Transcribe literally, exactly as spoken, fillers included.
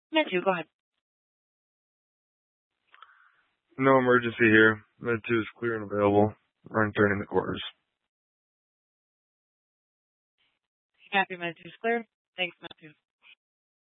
Matthew, go ahead. No emergency here. Med two is clear and available. Run turning the quarters. Happy Matthew's clear. Thanks, Matthew.